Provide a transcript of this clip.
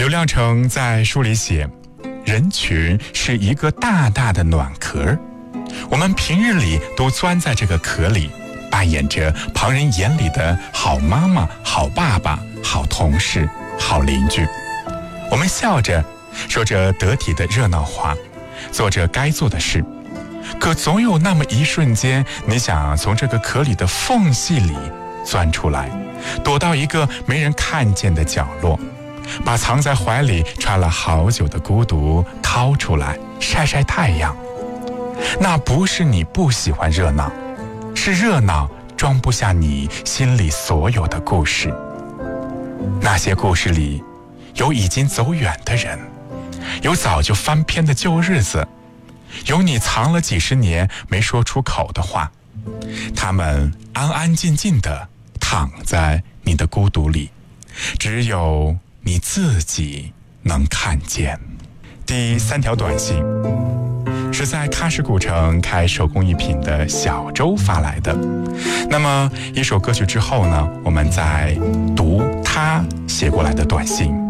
亮程在书里写，人群是一个大大的暖壳，我们平日里都钻在这个壳里，扮演着旁人眼里的好妈妈、好爸爸、好同事、好邻居。我们笑着，说着得体的热闹话，做着该做的事。可总有那么一瞬间，你想从这个壳里的缝隙里钻出来，躲到一个没人看见的角落，把藏在怀里揣了好久的孤独掏出来晒晒太阳。那不是你不喜欢热闹，是热闹装不下你心里所有的故事。那些故事里有已经走远的人，有早就翻篇的旧日子，有你藏了几十年没说出口的话，他们安安静静地躺在你的孤独里，只有你自己能看见。第3条短信是在喀什古城开手工艺品的小周发来的。那么一首歌曲之后呢，我们再读他写过来的短信。